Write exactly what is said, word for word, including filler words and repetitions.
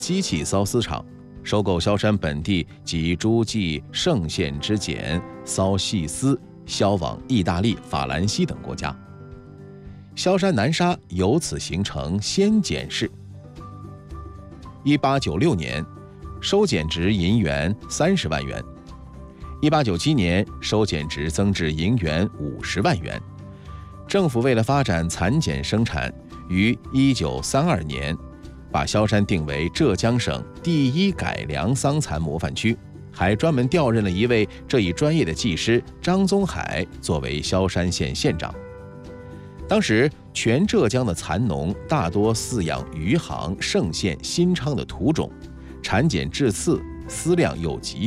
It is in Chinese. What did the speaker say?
机器缫丝厂，收购萧山本地及诸暨、沭县之茧，缫细丝，销往意大利、法兰西等国家。萧山南沙由此形成先茧市。一八九六年，收减值银元三十万元。一八九七年，收减值增至银元五十万元。政府为了发展蚕茧生产，于一九三二年把萧山定为浙江省第一改良桑蚕模范区，还专门调任了一位这一专业的技师张宗海作为萧山县县长。当时全浙江的蚕农大多饲养余杭、沭县、新昌的土种，产茧质次，丝量又极